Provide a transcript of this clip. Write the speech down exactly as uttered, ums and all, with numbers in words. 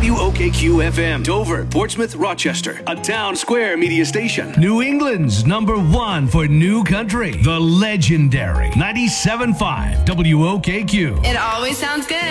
W O K Q F M, Dover, Portsmouth, Rochester, a Town Square media station. New England's number one for new country, the legendary ninety-seven point five W O K Q. It always sounds good.